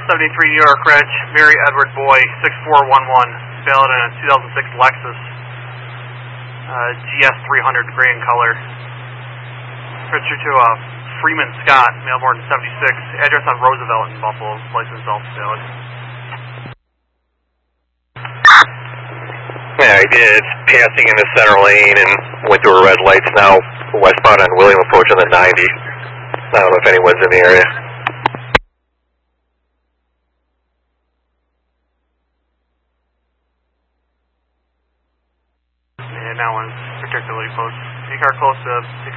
73 New York Ridge, Mary Edward Boy, 6411, valid in a 2006 Lexus GS 300 gray in color. Registered to Freeman Scott, Melbourne 76, address on Roosevelt in Buffalo, license also valid. Yeah, I did. It's passing in the center lane and went through a red lights now, westbound on William approach on the 90. I don't know if anyone's in the area. And that one's particularly close. Take our close to